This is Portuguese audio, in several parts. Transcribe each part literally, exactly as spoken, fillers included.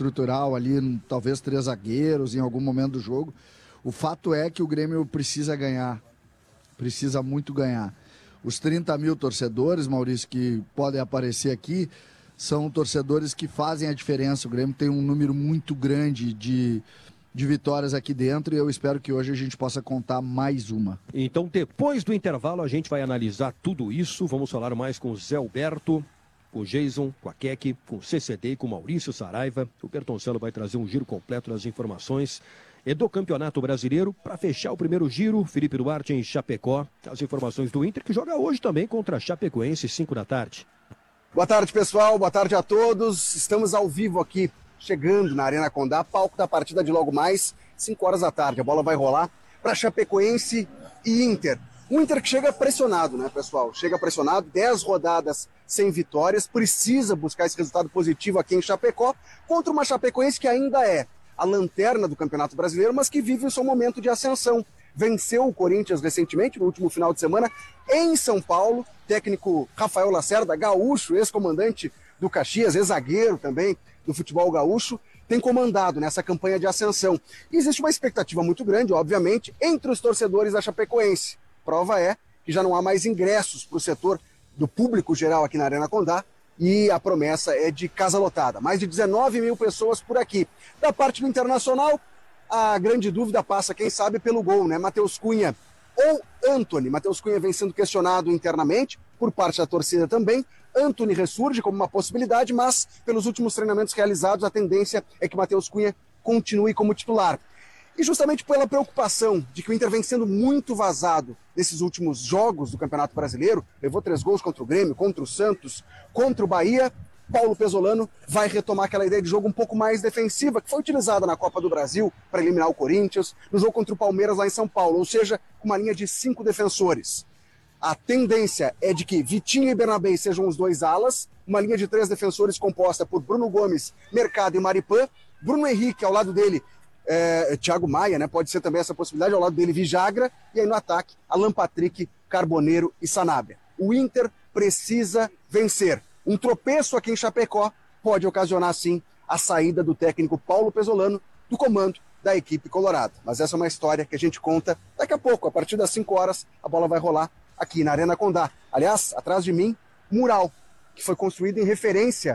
estrutural ali, talvez três zagueiros em algum momento do jogo. O fato é que o Grêmio precisa ganhar, precisa muito ganhar. Os trinta mil torcedores, Maurício, que podem aparecer aqui, são torcedores que fazem a diferença. O Grêmio tem um número muito grande de, de vitórias aqui dentro e eu espero que hoje a gente possa contar mais uma. Então, depois do intervalo, a gente vai analisar tudo isso. Vamos falar mais com o Zé Alberto, com o Jason, com a Keke, com o C C D, com o Maurício Saraiva. O Bertoncello vai trazer um giro completo das informações e do Campeonato Brasileiro. Para fechar o primeiro giro, Felipe Duarte em Chapecó. As informações do Inter, que joga hoje também contra a Chapecoense, cinco da tarde. Boa tarde, pessoal. Boa tarde a todos. Estamos ao vivo aqui, chegando na Arena Condá, palco da partida de logo mais, cinco horas da tarde. A bola vai rolar para Chapecoense e Inter. Um Inter que chega pressionado, né, pessoal? Chega pressionado, dez rodadas sem vitórias, precisa buscar esse resultado positivo aqui em Chapecó, contra uma Chapecoense que ainda é a lanterna do Campeonato Brasileiro, mas que vive o seu momento de ascensão. Venceu o Corinthians recentemente, no último final de semana, em São Paulo. Técnico Rafael Lacerda, gaúcho, ex-comandante do Caxias, ex-zagueiro também do futebol gaúcho, tem comandado nessa campanha de ascensão. E existe uma expectativa muito grande, obviamente, entre os torcedores da Chapecoense. Prova é que já não há mais ingressos para o setor do público geral aqui na Arena Condá, e a promessa é de casa lotada. Mais de dezenove mil pessoas por aqui. Da parte do Internacional, a grande dúvida passa, quem sabe, pelo gol, né? Matheus Cunha ou Antony. Matheus Cunha vem sendo questionado internamente, por parte da torcida também. Antony ressurge como uma possibilidade, mas pelos últimos treinamentos realizados, a tendência é que Matheus Cunha continue como titular. E justamente pela preocupação de que o Inter vem sendo muito vazado nesses últimos jogos do Campeonato Brasileiro, levou três gols contra o Grêmio, contra o Santos, contra o Bahia, Paulo Pesolano vai retomar aquela ideia de jogo um pouco mais defensiva, que foi utilizada na Copa do Brasil para eliminar o Corinthians, no jogo contra o Palmeiras lá em São Paulo, ou seja, uma linha de cinco defensores. A tendência é de que Vitinho e Bernabé sejam os dois alas, uma linha de três defensores composta por Bruno Gomes, Mercado e Maripan, Bruno Henrique ao lado dele, É, Thiago Maia, né? Pode ser também essa possibilidade, ao lado dele Vijagra, e aí no ataque, Alan Patrick, Carboneiro e Sanabria. O Inter precisa vencer. Um tropeço aqui em Chapecó pode ocasionar, sim, a saída do técnico Paulo Pesolano do comando da equipe colorada. Mas essa é uma história que a gente conta daqui a pouco, a partir das cinco horas, a bola vai rolar aqui na Arena Condá. Aliás, atrás de mim, mural, que foi construído em referência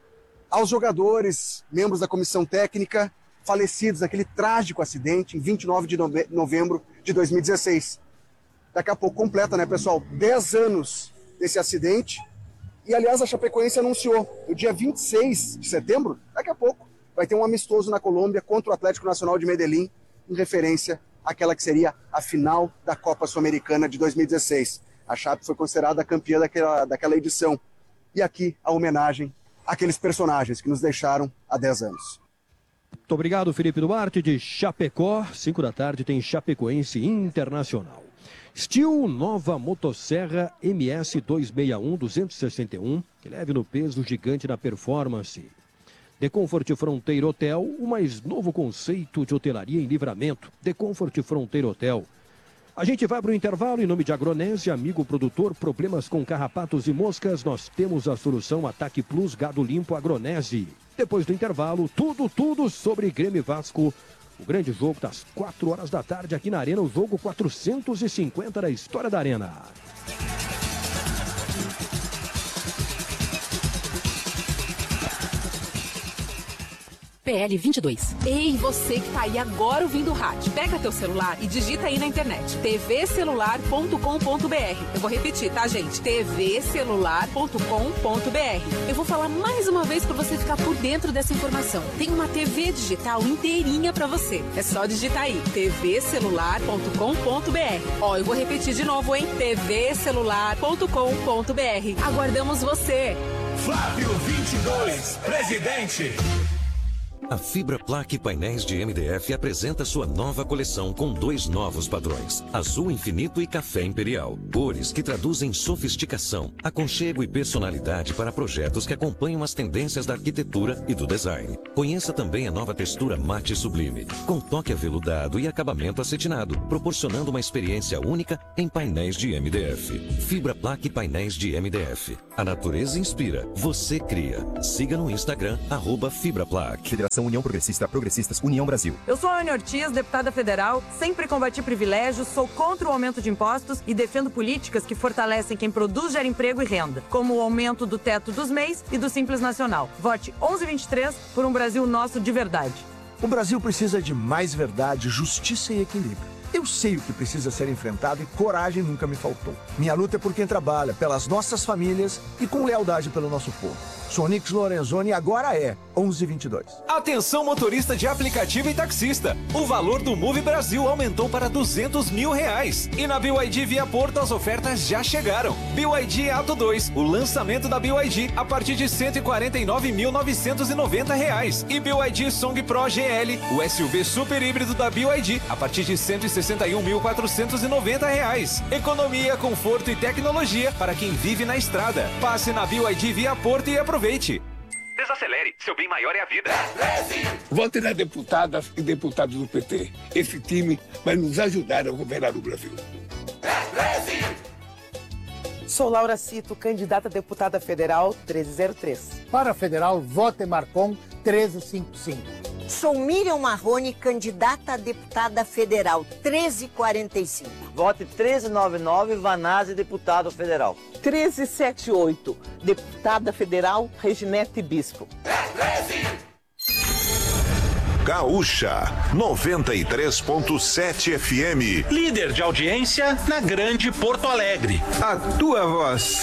aos jogadores, membros da comissão técnica, falecidos naquele trágico acidente em vinte e nove de novembro de dois mil e dezesseis. Daqui a pouco completa, né, pessoal? dez anos desse acidente. E, aliás, a Chapecoense anunciou, no dia vinte e seis de setembro, daqui a pouco, vai ter um amistoso na Colômbia contra o Atlético Nacional de Medellín, em referência àquela que seria a final da Copa Sul-Americana de dois mil e dezesseis. A Chape foi considerada a campeã daquela, daquela edição. E aqui a homenagem àqueles personagens que nos deixaram há dez anos. Muito obrigado, Felipe Duarte, de Chapecó. cinco da tarde tem Chapecoense Internacional. Steel Nova Motosserra M S duzentos e sessenta e um, duzentos e sessenta e um, que leve no peso gigante na performance. The Comfort Frontier Hotel, o mais novo conceito de hotelaria em Livramento. The Comfort Frontier Hotel. A gente vai para o intervalo em nome de Agronese, amigo produtor, problemas com carrapatos e moscas, nós temos a solução Ataque Plus Gado Limpo Agronese. Depois do intervalo, tudo, tudo sobre Grêmio e Vasco. O grande jogo das quatro horas da tarde aqui na Arena, o jogo quatrocentos e cinquenta da história da Arena. P L vinte e dois. Ei, você que tá aí agora ouvindo o rádio. Pega teu celular e digita aí na internet t v celular ponto com ponto b r. Eu vou repetir, tá, gente? t v celular ponto com ponto b r. Eu vou falar mais uma vez para você ficar por dentro dessa informação. Tem uma T V digital inteirinha para você. É só digitar aí t v celular ponto com ponto b r. Ó, eu vou repetir de novo, hein? t v celular ponto com ponto b r. Aguardamos você. Flávio vinte e dois, presidente. A Fibra Plaque Painéis de M D F apresenta sua nova coleção com dois novos padrões, Azul Infinito e Café Imperial. Cores que traduzem sofisticação, aconchego e personalidade para projetos que acompanham as tendências da arquitetura e do design. Conheça também a nova textura mate sublime, com toque aveludado e acabamento acetinado, proporcionando uma experiência única em painéis de M D F. Fibra Plaque Painéis de M D F. A natureza inspira, você cria. Siga no Instagram, arroba Fibra Plaque. Federação União Progressista, Progressistas, União Brasil. Eu sou a Anne Ortiz, deputada federal, sempre combati privilégios, sou contra o aumento de impostos e defendo políticas que fortalecem quem produz, gera emprego e renda, como o aumento do teto dos M E Is e do Simples Nacional. Vote onze vinte e três por um Brasil nosso de verdade. O Brasil precisa de mais verdade, justiça e equilíbrio. Eu sei o que precisa ser enfrentado e coragem nunca me faltou. Minha luta é por quem trabalha, pelas nossas famílias e com lealdade pelo nosso povo. Sou Nix Lorenzoni e agora é onze vinte e dois. Atenção motorista de aplicativo e taxista. O valor do Move Brasil aumentou para duzentos mil reais. E na B Y D Via Porto as ofertas já chegaram. B Y D Ato dois, o lançamento da B Y D a partir de cento e quarenta e nove mil novecentos e noventa reais. E B Y D Song Pro G L, o S U V super híbrido da B Y D a partir de cento e sessenta e um mil quatrocentos e noventa reais. Economia, conforto e tecnologia para quem vive na estrada. Passe na B Y D Via Porto e aproveite. Desacelere, seu bem maior é a vida. Vote nas deputadas e deputados do P T. Esse time vai nos ajudar a governar o Brasil. Sou Laura Cito, candidata a deputada federal treze zero três. Para a federal, vote Marcon treze cinquenta e cinco. Sou Miriam Marrone, candidata a deputada federal treze quarenta e cinco. Vote treze noventa e nove, Vanazzi, deputado federal. treze setenta e oito, deputada federal Reginete Bispo. Gaúcha, noventa e três ponto sete F M. Líder de audiência na Grande Porto Alegre. A tua voz.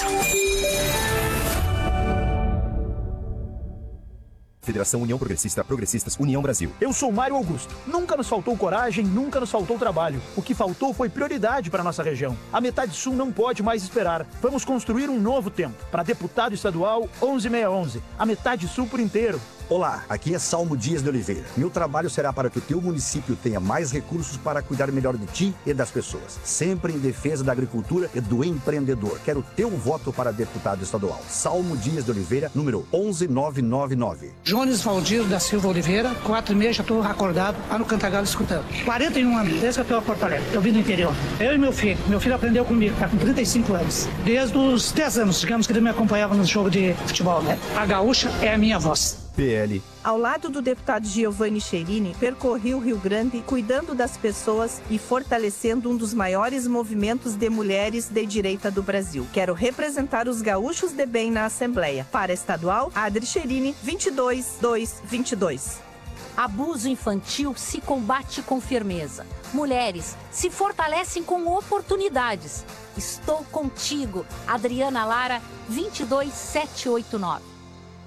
Federação União Progressista, Progressistas, União Brasil. Eu sou Mário Augusto. Nunca nos faltou coragem, nunca nos faltou trabalho. O que faltou foi prioridade para nossa região. A metade sul não pode mais esperar. Vamos construir um novo tempo. Para deputado estadual, onze seiscentos e onze. A metade sul por inteiro. Olá, aqui é Salmo Dias de Oliveira. Meu trabalho será para que o teu município tenha mais recursos para cuidar melhor de ti e das pessoas. Sempre em defesa da agricultura e do empreendedor. Quero teu voto para deputado estadual. Salmo Dias de Oliveira, número onze mil novecentos e noventa e nove. Jones Valdir da Silva Oliveira, quatro e meia, já estou acordado lá no Cantagalo escutando. quarenta e um anos, desde que eu estou a Porto Alegre, estou vindo do interior. Eu e meu filho, meu filho aprendeu comigo, está com trinta e cinco anos. Desde os dez anos, digamos que ele me acompanhava no jogo de futebol, né? A gaúcha é a minha voz. P L. Ao lado do deputado Giovanni Cherini, percorri o Rio Grande cuidando das pessoas e fortalecendo um dos maiores movimentos de mulheres de direita do Brasil. Quero representar os gaúchos de bem na Assembleia. Para estadual, Adri Cherini, vinte e dois, dois, vinte e dois. Abuso infantil se combate com firmeza. Mulheres se fortalecem com oportunidades. Estou contigo, Adriana Lara, vinte e dois, setecentos e oitenta e nove.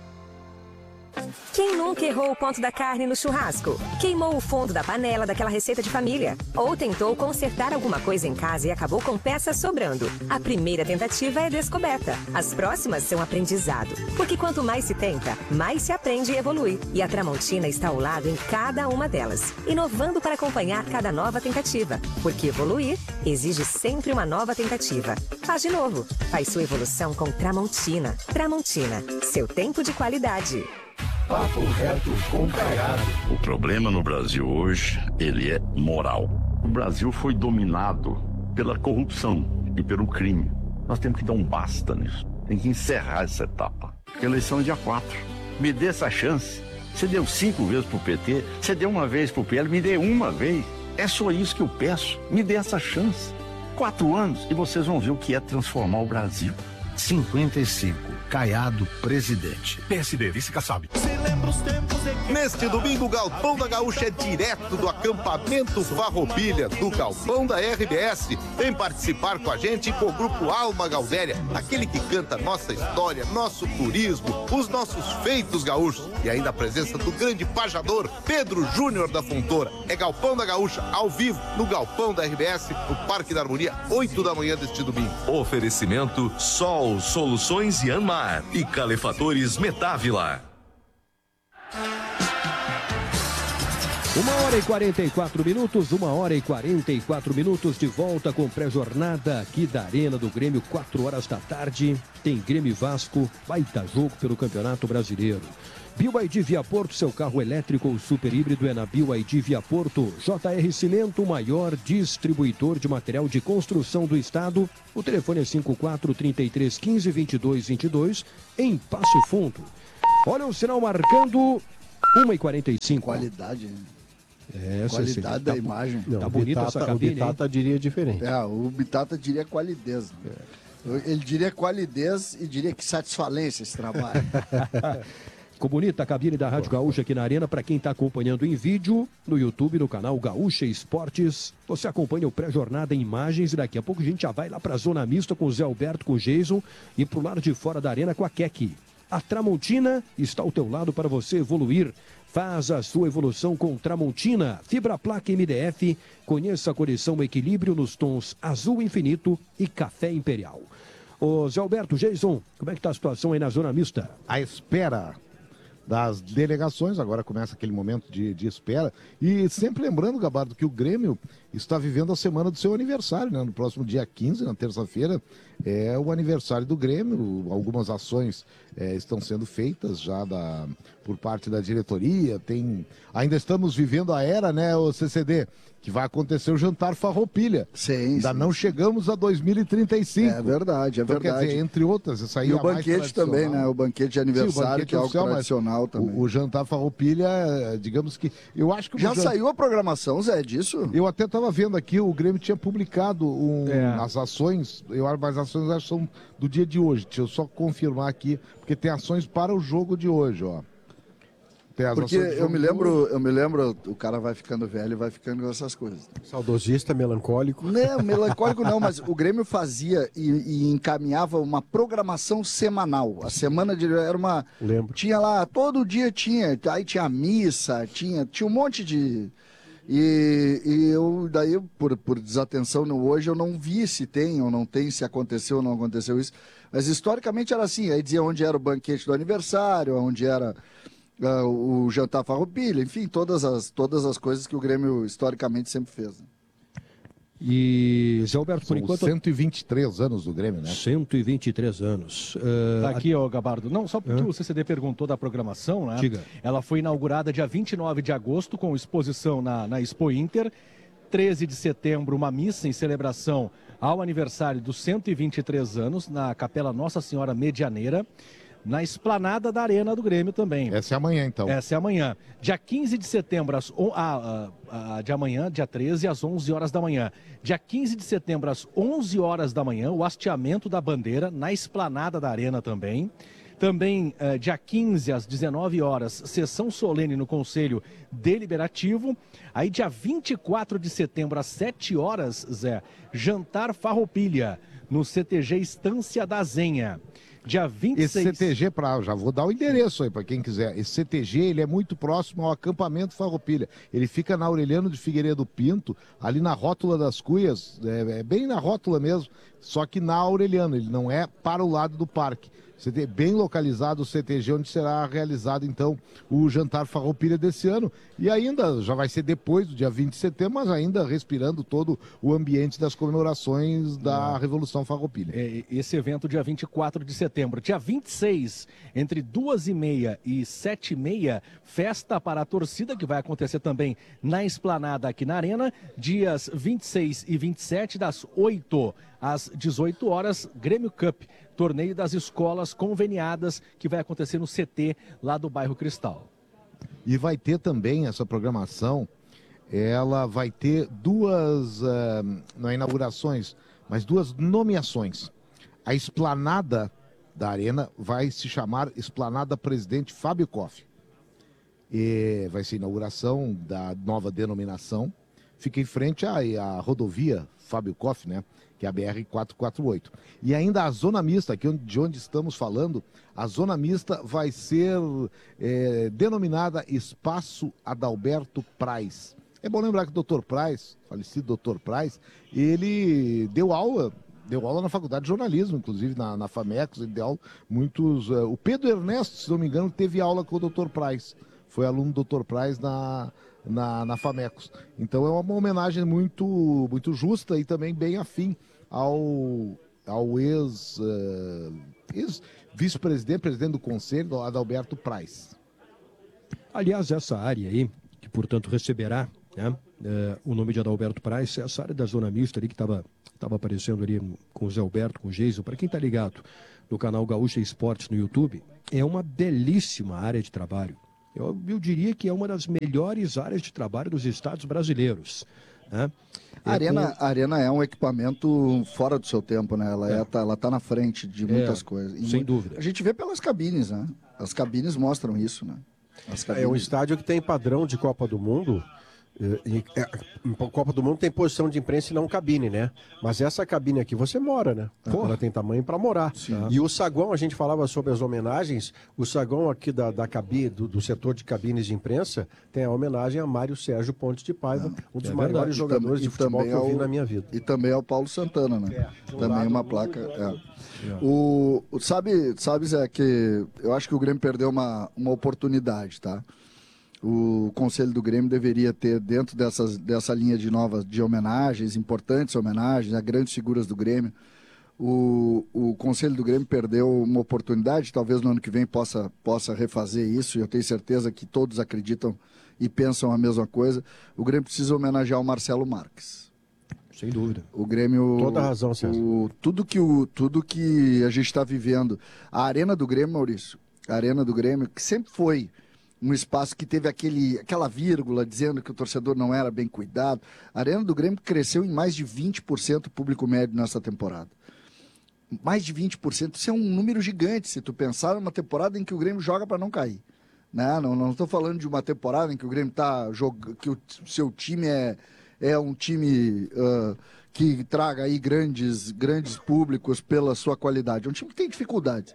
Quem nunca errou o ponto da carne no churrasco? Queimou o fundo da panela daquela receita de família? Ou tentou consertar alguma coisa em casa e acabou com peças sobrando? A primeira tentativa é descoberta. As próximas são aprendizado. Porque quanto mais se tenta, mais se aprende e evolui. E a Tramontina está ao lado em cada uma delas, inovando para acompanhar cada nova tentativa. Porque evoluir exige sempre uma nova tentativa. Faz de novo. Faz sua evolução com Tramontina. Tramontina, seu tempo de qualidade. Papo reto com Caiado. O problema no Brasil hoje, ele é moral. O Brasil foi dominado pela corrupção e pelo crime. Nós temos que dar um basta nisso. Tem que encerrar essa etapa. A eleição é dia quatro. Me dê essa chance. Você deu cinco vezes pro P T, você deu uma vez pro P L, me dê uma vez. É só isso que eu peço. Me dê essa chance. Quatro anos e vocês vão ver o que é transformar o Brasil. cinquenta e cinco. Caiado, presidente. P S D, vice Kassab. Neste domingo, o Galpão da Gaúcha é direto do acampamento Farroupilha, do Galpão da R B S. Vem participar com a gente com o grupo Alma Gaudéria, aquele que canta nossa história, nosso turismo, os nossos feitos gaúchos. E ainda a presença do grande pajador Pedro Júnior da Fontoura. É Galpão da Gaúcha, ao vivo, no Galpão da R B S, no Parque da Harmonia, oito da manhã deste domingo. Oferecimento Sol Soluções e Anmar e Calefatores Metávila. Uma hora e quarenta e quatro minutos, uma hora e quarenta e quatro minutos de volta com pré-jornada aqui da Arena do Grêmio, quatro horas da tarde. Tem Grêmio e Vasco, baita jogo pelo Campeonato Brasileiro. B Y D Via Porto, seu carro elétrico ou super híbrido é na B Y D Via Porto. J R Cimento, o maior distribuidor de material de construção do estado. O telefone é cinco quatro, trinta e três, quinze, vinte e dois, vinte e dois, em Passo Fundo. Olha o sinal marcando uma e quarenta e cinco. Qualidade, né? É, qualidade tá, da imagem. Não, tá bonita essa cabine, O Bitata hein? diria diferente. É, o Bitata diria qualidez. É. Ele diria qualidez e diria que satisfalência esse trabalho. Ficou bonita a cabine da Rádio Gaúcha aqui na Arena. Para quem está acompanhando em vídeo, no YouTube, no canal Gaúcha Esportes, você acompanha o pré-jornada em imagens e daqui a pouco a gente já vai lá para a zona mista com o Zé Alberto, com o Jason e para o lado de fora da Arena com a Kek. A Tramontina está ao teu lado para você evoluir. Faz a sua evolução com Tramontina. Fibra Placa M D F. Conheça a coleção Equilíbrio nos tons azul infinito e café imperial. Ô Zé Alberto, Jason, como é que está a situação aí na zona mista? A espera das delegações, agora começa aquele momento de, de espera. E sempre lembrando, Gabardo, que o Grêmio está vivendo a semana do seu aniversário, né? No próximo dia quinze, na terça-feira, é o aniversário do Grêmio. Algumas ações é, estão sendo feitas já da, por parte da diretoria. Tem, ainda estamos vivendo a era, né, o C C D, que vai acontecer o jantar Farroupilha. Sim, Ainda sim. não chegamos a dois mil e trinta e cinco. É verdade, é então, verdade. Quer dizer, entre outras, isso aí e é o banquete também, né? O banquete de aniversário, Sim, o banquete que é algo oficial, tradicional também. O, o jantar Farroupilha, digamos que... Eu acho que Já jan... saiu a programação, Zé, disso? Eu até estava vendo aqui, o Grêmio tinha publicado um, É. as ações, eu acho, mas as ações acho que são do dia de hoje. Deixa eu só confirmar aqui, porque tem ações para o jogo de hoje, ó. Tem as Porque ações de eu jogo me de lembro, hoje. eu me lembro, o cara vai ficando velho e vai ficando com essas coisas. Saudosista, melancólico. Não, melancólico não, mas o Grêmio fazia e, e encaminhava uma programação semanal. A semana de era uma Lembro. Tinha lá, todo dia tinha, aí tinha missa, tinha, tinha um monte de e, e eu daí por, por desatenção no hoje eu não vi se tem ou não tem, se aconteceu ou não aconteceu isso. Mas historicamente era assim, aí dizia onde era o banquete do aniversário, onde era Uh, o jantar Farroupilha, enfim, todas as, todas as coisas que o Grêmio historicamente sempre fez. Né? E, Zé Alberto, por São enquanto... cento e vinte e três anos do Grêmio, né? cento e vinte e três anos. Uh, Tá aqui, ó, Gabardo. Não, só porque Hã? o C C D perguntou da programação, né? Diga. Ela foi inaugurada dia vinte e nove de agosto, com exposição na, na Expo Inter. treze de setembro, uma missa em celebração ao aniversário dos cento e vinte e três anos, na Capela Nossa Senhora Medianeira. Na esplanada da Arena do Grêmio também. Essa é amanhã, então. Essa é amanhã. Dia quinze de setembro, às, on- ah, ah, ah, de amanhã, dia treze, às onze horas da manhã. Dia quinze de setembro, às onze horas da manhã, o hasteamento da bandeira na esplanada da Arena também. Também, eh, dia quinze, às dezenove horas, sessão solene no Conselho Deliberativo. Aí, dia vinte e quatro de setembro, às sete horas, Zé, jantar Farroupilha, no C T G Estância da Zenha. Dia vinte e seis... Esse C T G, pra, já vou dar o endereço aí para quem quiser. Esse C T G, ele é muito próximo ao acampamento Farroupilha. Ele fica na Aureliano de Figueiredo Pinto, ali na Rótula das Cuias, é, é bem na rótula mesmo, só que na Aureliano, ele não é para o lado do parque. C T, bem localizado o C T G, onde será realizado, então, o jantar Farroupilha desse ano. E ainda, já vai ser depois do dia vinte de setembro, mas ainda respirando todo o ambiente das comemorações da É. Revolução Farroupilha. É, esse evento dia vinte e quatro de setembro. Dia vinte e seis, entre duas e meia e sete e meia, festa para a torcida, que vai acontecer também na Esplanada aqui na Arena. Dias vinte e seis e vinte e sete, das oito às dezoito horas, Grêmio Cup, torneio das escolas conveniadas, que vai acontecer no C T lá do bairro Cristal. E vai ter também essa programação, ela vai ter duas, uh, não é inaugurações, mas duas nomeações. A esplanada da Arena vai se chamar Esplanada Presidente Fábio Koff. E vai ser a inauguração da nova denominação. Fica em frente à, à rodovia Fábio Koff, né? Que é a B R quatrocentos e quarenta e oito. E ainda a zona mista, aqui de onde estamos falando, a zona mista vai ser é, denominada Espaço Adalberto Praz. É bom lembrar que o doutor Praz, falecido doutor Praz, ele deu aula, deu aula na Faculdade de Jornalismo, inclusive na, na FAMECOS, ele deu aula, muitos... Uh, o Pedro Ernesto, se não me engano, teve aula com o doutor Praz, foi aluno do doutor Praz na... na, na FAMECOS. Então é uma homenagem muito, muito justa e também bem afim ao, ao ex, uh, ex vice-presidente, presidente do Conselho, Adalberto Praz. Aliás, essa área aí, que portanto receberá, né, é, o nome de Adalberto Praz, essa área da zona mista ali que estava tava aparecendo ali com o Zé Alberto, com o Geiso, para quem está ligado no canal Gaúcha Esportes no YouTube, é uma belíssima área de trabalho. Eu, eu diria que é uma das melhores áreas de trabalho dos estados brasileiros. Né? A Arena, a Arena é um equipamento fora do seu tempo, né? Ela, é. É, tá, ela tá na frente de muitas É, coisas. E sem mu- dúvida. A gente vê pelas cabines, né? As cabines mostram isso, né? As É um estádio que tem padrão de Copa do Mundo. E, e, é, em Copa do Mundo tem posição de imprensa e não cabine, né? Mas essa cabine aqui você mora, né? Porra. Ela tem tamanho para morar. Sim. E o saguão, a gente falava sobre as homenagens, o saguão aqui da, da cabine, do, do setor de cabines de imprensa tem a homenagem a Mário Sérgio Pontes de Paiva, um dos É maiores verdade. jogadores E de futebol que também eu vi ao- na minha vida. E também ao Paulo Santana, né? de um também lado, uma do placa. outro, É. O, o- sabe, sabe, Zé, que eu acho que o Grêmio perdeu uma, uma oportunidade, tá? O Conselho do Grêmio deveria ter, dentro dessas, dessa linha de novas, de homenagens, importantes homenagens a grandes figuras do Grêmio, o, o Conselho do Grêmio perdeu uma oportunidade, talvez no ano que vem possa, possa refazer isso, e eu tenho certeza que todos acreditam e pensam a mesma coisa. O Grêmio precisa homenagear o Marcelo Marques. Sem dúvida. O Grêmio... Toda a razão, César. o, tudo, que o, tudo que a gente está vivendo, a Arena do Grêmio, Maurício, a Arena do Grêmio, que sempre foi um espaço que teve aquele, aquela vírgula dizendo que o torcedor não era bem cuidado. A Arena do Grêmio cresceu em mais de vinte por cento o público médio nessa temporada. Mais de vinte por cento, isso é um número gigante, se tu pensar numa temporada em que o Grêmio joga para não cair. Né? Não não estou falando de uma temporada em que o Grêmio tá jogando, que o seu time é, é um time ah, que traga aí grandes, grandes públicos pela sua qualidade. É um time que tem dificuldade.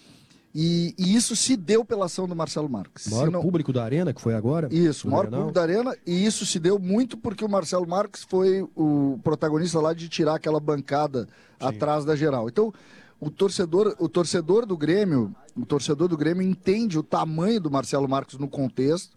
E, e isso se deu pela ação do Marcelo Marques. O maior Se não- público da Arena, que foi agora. Isso, o no maior Grenal. público da Arena, e isso se deu muito porque o Marcelo Marques foi o protagonista lá de tirar aquela bancada atrás da geral. Então, o torcedor, o torcedor do Grêmio, o torcedor do Grêmio entende o tamanho do Marcelo Marques no contexto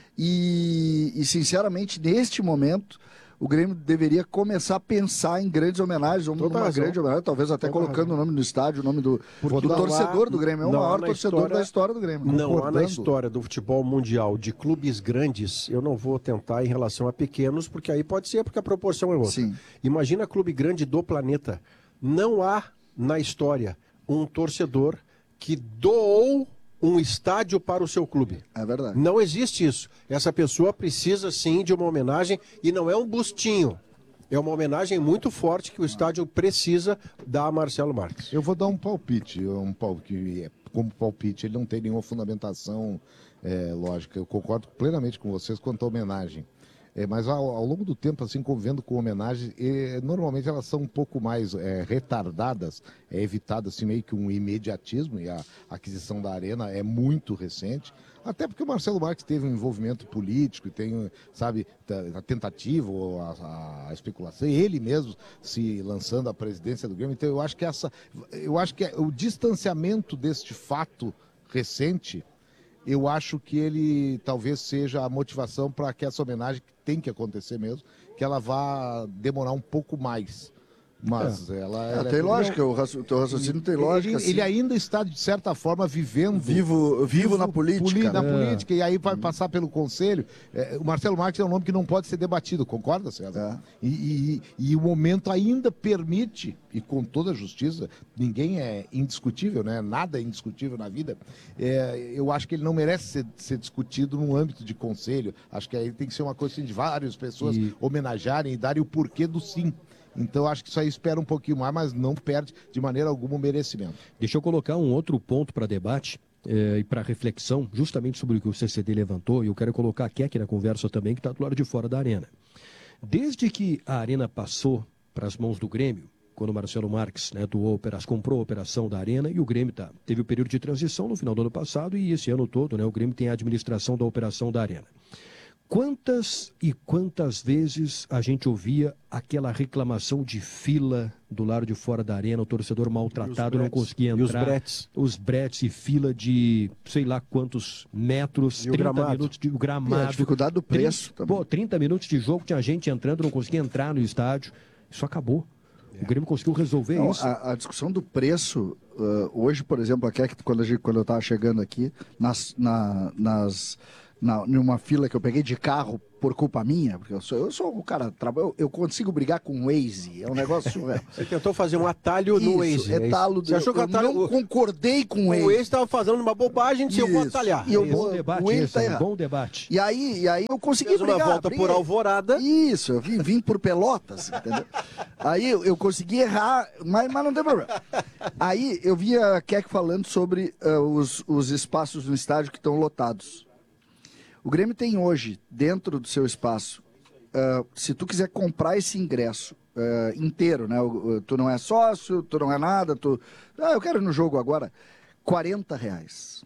e, e sinceramente, neste momento, o Grêmio deveria começar a pensar em grandes homenagens, ou Toda numa razão. grande homenagem, talvez até Toda colocando o nome no estádio, o nome do, Porque do não torcedor há- do Grêmio. É o não há maior na torcedor história- da história do Grêmio. Não há na Concordando. história do futebol mundial de clubes grandes, eu não vou tentar em relação a pequenos, porque aí pode ser porque a proporção é outra. Sim. Imagina clube grande do planeta. Não há na história um torcedor que doou um estádio para o seu clube. É verdade. Não existe isso. Essa pessoa precisa sim de uma homenagem e não é um bustinho. É uma homenagem muito forte que o estádio precisa dar a Marcelo Marques. Eu vou dar um palpite, um palpite, como palpite, ele não tem nenhuma fundamentação é, lógica. Eu concordo plenamente com vocês quanto à homenagem. É, mas ao, ao longo do tempo, assim, convivendo com homenagens, é, normalmente elas são um pouco mais é, retardadas, é evitado assim, meio que um imediatismo, e a aquisição da Arena é muito recente, até porque o Marcelo Marques teve um envolvimento político, e tem, sabe, a tentativa, ou a, a especulação, ele mesmo se lançando à presidência do Grêmio. Então eu acho que essa, eu acho que o distanciamento deste fato recente, eu acho que ele talvez seja a motivação para que essa homenagem, que tem que acontecer mesmo, que ela vá demorar um pouco mais. Mas É. ela, É, ela tem lógica, o raci- o teu raciocínio tem lógica, Ele, sim. ele ainda está, de certa forma, vivendo. Vivo- vivo na política, poli- na né? política, e aí vai passar pelo conselho. É, o Marcelo Marques é um nome que não pode ser debatido, concorda, César? E, e- e o momento ainda permite, e com toda a justiça, ninguém é indiscutível, né? Nada é indiscutível na vida. É, eu acho que ele não merece ser, ser discutido no âmbito de conselho. Acho que aí tem que ser uma coisa assim, de várias pessoas homenagearem e darem o porquê do sim. Então, acho que isso aí espera um pouquinho mais, mas não perde de maneira alguma o merecimento. Deixa eu colocar um outro ponto para debate eh, e para reflexão, justamente sobre o que o C C D levantou, e eu quero colocar aqui, aqui na conversa também, que está do lado de fora da Arena. Desde que a Arena passou para as mãos do Grêmio, quando o Marcelo Marques, né, doou, a opera- comprou a operação da Arena, e o Grêmio tá, teve o período de transição no final do ano passado, e esse ano todo, né, o Grêmio tem a administração da operação da Arena. Quantas e quantas vezes a gente ouvia aquela reclamação de fila do lado de fora da Arena, o torcedor maltratado não bretes. conseguia E os entrar. bretes. Os bretes e fila de sei lá quantos metros, E o trinta gramado. minutos de o gramado. E a dificuldade do preço trinta, pô, trinta minutos de jogo, tinha gente entrando, não conseguia entrar no estádio. Isso acabou. O Grêmio conseguiu resolver Não, isso. a, a discussão do preço, uh, hoje, por exemplo, aqui, é que quando, a gente, quando eu estava chegando aqui, nas, na- nas, na, numa fila que eu peguei de carro por culpa minha, porque eu sou, eu sou o cara, eu, eu consigo brigar com o Waze, é um negócio surreal. Você tentou fazer um atalho no Isso, Waze. é talo do, Você achou que o eu atalho... não concordei com o Waze. O Waze estava fazendo uma bobagem, disse eu vou atalhar. E eu É vou, bom debate, o Waze esse, tá é um errado. Bom debate. E aí, e aí eu consegui Fez uma brigar, volta briguei. por Alvorada. Isso, eu vim, vim por Pelotas, entendeu? Aí eu, eu consegui errar, mas, mas não tem problema. Aí eu vi a Keck falando sobre uh, os, os espaços no estádio que estão lotados. O Grêmio tem hoje, dentro do seu espaço, uh, se tu quiser comprar esse ingresso uh, inteiro, né? O, o, tu não é sócio, tu não é nada, tu... Ah, eu quero ir no jogo agora. quarenta reais.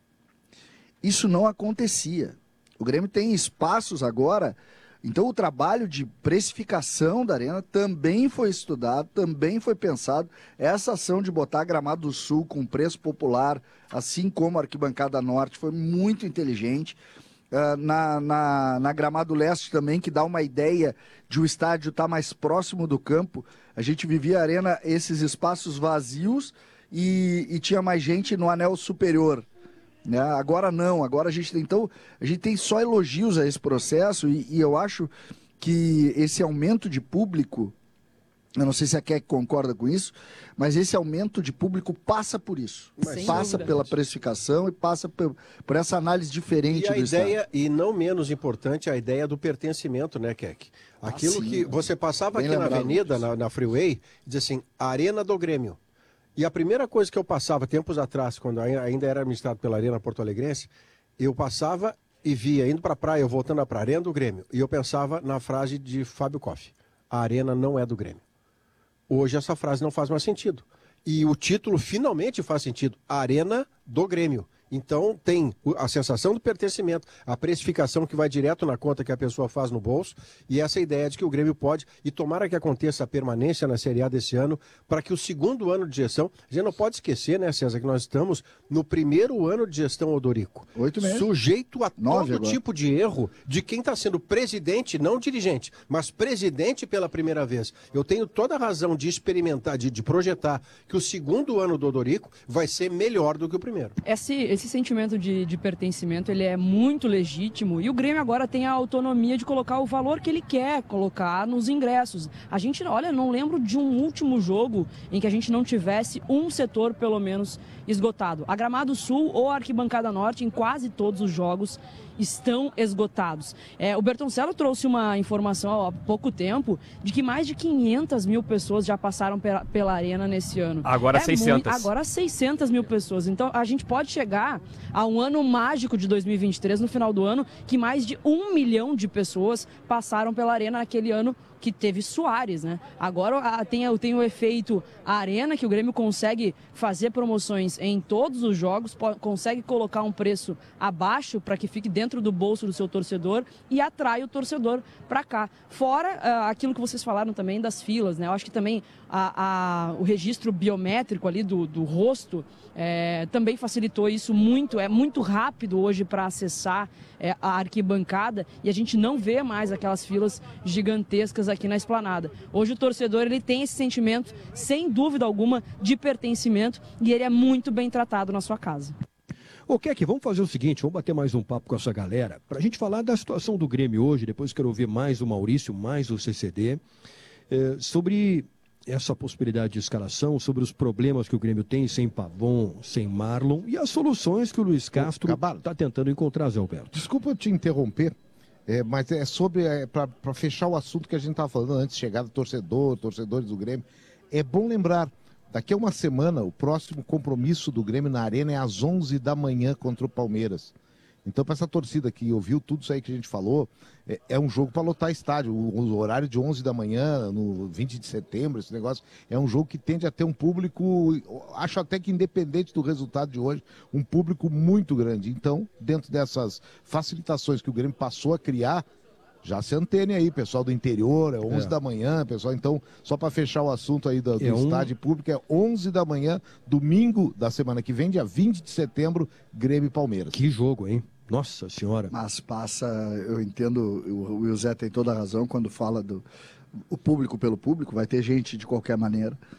Isso não acontecia. O Grêmio tem espaços agora, então o trabalho de precificação da arena também foi estudado, também foi pensado. Essa ação de botar Gramado do Sul com preço popular, assim como a Arquibancada Norte, foi muito inteligente. Uh, na, na, na Gramado Leste também, que dá uma ideia de o estádio estar mais próximo do campo. A gente vivia a arena, esses espaços vazios, e, e tinha mais gente no anel superior. Né? Agora não, agora a gente tem, então, a gente tem só elogios a esse processo, e, e eu acho que esse aumento de público, eu não sei se a Keck concorda com isso, mas esse aumento de público passa por isso. Sem passa dúvida. pela precificação e passa por, por essa análise diferente E a do ideia, estádio. e não menos importante, a ideia do pertencimento, né, Keck? Aquilo Ah, sim, que você passava bem aqui na lembrado avenida, na, na Freeway, e dizia assim, Arena do Grêmio. E a primeira coisa que eu passava, tempos atrás, quando ainda era administrado pela Arena Porto Alegrense, eu passava e via, indo para a praia, eu voltando para a Arena do Grêmio, e eu pensava na frase de Fábio Koff, a Arena não é do Grêmio. Hoje essa frase não faz mais sentido. E o título finalmente faz sentido. Arena do Grêmio. Então tem a sensação do pertencimento, a precificação que vai direto na conta que a pessoa faz no bolso e essa ideia de que o Grêmio pode, e tomara que aconteça a permanência na Série A desse ano, para que o segundo ano de gestão, a gente não pode esquecer, né, César, que nós estamos no primeiro ano de gestão Odorico. Oito meses. Sujeito a Nove todo agora. tipo de erro de quem está sendo presidente, não dirigente, mas presidente pela primeira vez. Eu tenho toda a razão de experimentar, de, de projetar que o segundo ano do Odorico vai ser melhor do que o primeiro. Esse, esse sentimento de, de pertencimento, ele é muito legítimo e o Grêmio agora tem a autonomia de colocar o valor que ele quer colocar nos ingressos. A gente, olha, não lembro de um último jogo em que a gente não tivesse um setor, pelo menos, esgotado. A Gramado Sul ou a Arquibancada Norte, em quase todos os jogos, estão esgotados. É, o Bertoncello trouxe uma informação há pouco tempo de que mais de quinhentas mil pessoas já passaram pela, pela arena nesse ano. Agora é seiscentas. Muito, agora seiscentas mil pessoas. Então a gente pode chegar a um ano mágico de dois mil e vinte e três, no final do ano, que mais de um milhão de pessoas passaram pela arena naquele ano que teve Soares, né? Agora a, tem, tem o efeito arena, que o Grêmio consegue fazer promoções em todos os jogos, po, consegue colocar um preço abaixo para que fique dentro do bolso do seu torcedor e atrai o torcedor para cá. Fora uh, aquilo que vocês falaram também das filas, né? Eu acho que também a, a, o registro biométrico ali do, do rosto é, também facilitou isso muito, é muito rápido hoje para acessar é, a arquibancada e a gente não vê mais aquelas filas gigantescas aqui na esplanada. Hoje o torcedor ele tem esse sentimento, sem dúvida alguma, de pertencimento e ele é muito bem tratado na sua casa. Ok, aqui, vamos fazer o seguinte, vamos bater mais um papo com essa galera, para a gente falar da situação do Grêmio hoje, depois quero ouvir mais o Maurício, mais o C C D, é, sobre essa possibilidade de escalação, sobre os problemas que o Grêmio tem sem Pavon, sem Marlon, e as soluções que o Luiz Castro está tentando encontrar, Zé Alberto. Desculpa te interromper, é, mas é sobre, é, para fechar o assunto que a gente estava falando antes, chegada do torcedor, torcedores do Grêmio, é bom lembrar, daqui a uma semana, o próximo compromisso do Grêmio na Arena é às onze da manhã contra o Palmeiras. Então, para essa torcida que ouviu tudo isso aí que a gente falou, é, é um jogo para lotar estádio. O, o horário de onze da manhã, no vinte de setembro, esse negócio, é um jogo que tende a ter um público, acho até que independente do resultado de hoje, um público muito grande. Então, dentro dessas facilitações que o Grêmio passou a criar, já se antene aí, pessoal do interior, é onze É. da manhã, pessoal. Então, só para fechar o assunto aí do, do É um- estádio público, é onze da manhã, domingo da semana que vem, dia vinte de setembro, Grêmio e Palmeiras. Que jogo, hein? Nossa Senhora. Mas passa, eu entendo, o, o Zé tem toda a razão quando fala do o público pelo público, vai ter gente de qualquer maneira.